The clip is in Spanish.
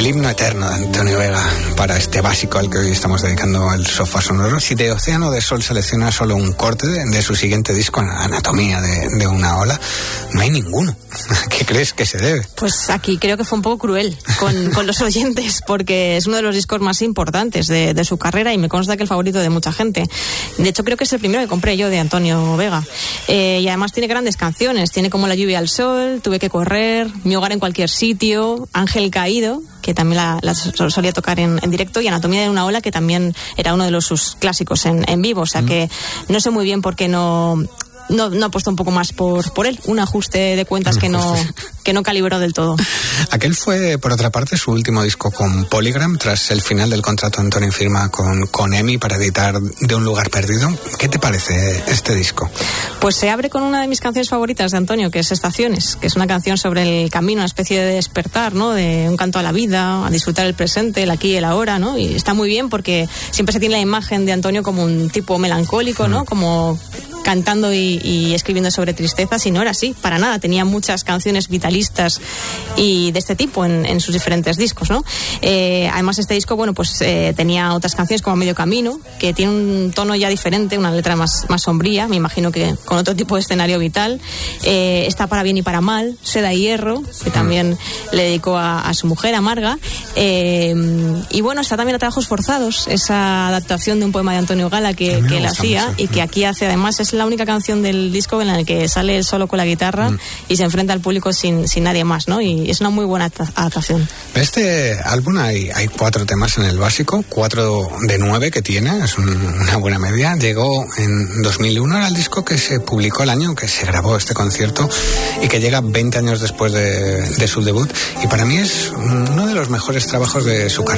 el himno eterno de Antonio Vega para este básico al que hoy estamos dedicando el sofá sonoro. Si de Océano de Sol selecciona solo un corte de su siguiente disco, Anatomía de una ola, no hay ninguno. ¿A qué crees que se debe? Pues aquí creo que fue un poco cruel con los oyentes, porque es uno de los discos más importantes de su carrera y me consta que el favorito de mucha gente. De hecho, creo que es el primero que compré yo de Antonio Vega. Y además tiene grandes canciones. Tiene como La lluvia al sol, Tuve que correr, Mi hogar en cualquier sitio, Ángel caído, que también la solía tocar en directo, y Anatomía de una ola, que también era uno de sus clásicos en vivo. O sea que no sé muy bien por qué no apostó un poco más por él, un ajuste de cuentas que no calibró del todo. Aquel fue, por otra parte, su último disco con Polygram. Tras el final del contrato, Antonio firma con EMI para editar De un lugar perdido. ¿Qué te parece este disco? Pues se abre con una de mis canciones favoritas de Antonio, que es Estaciones, que es una canción sobre el camino, una especie de despertar, ¿no? De un canto a la vida, a disfrutar el presente, el aquí y el ahora, ¿no? Y está muy bien porque siempre se tiene la imagen de Antonio como un tipo melancólico, ¿no? Como cantando y escribiendo sobre tristezas, y no era así, para nada. Tenía muchas canciones vitalistas y de este tipo en sus diferentes discos, ¿no? Además, este disco, bueno, pues tenía otras canciones como Medio Camino, que tiene un tono ya diferente, una letra más sombría, me imagino que con otro tipo de escenario vital. Está Para bien y para mal, Seda y hierro, que también le dedicó a su mujer, a Marga. Y bueno, está también A trabajos forzados, esa adaptación de un poema de Antonio Gala que él hacía mucho, y que aquí hace, además, es la única canción del disco en la que sale él solo con la guitarra y se enfrenta al público sin nadie más, ¿no? Y es una muy buena adaptación. Este álbum hay 4 temas en el básico, 4 de 9 que tiene, es una buena media. Llegó en 2001, era el disco que se publicó el año que se grabó este concierto y que llega 20 años después de su debut, y para mí es uno de los mejores trabajos de su carrera.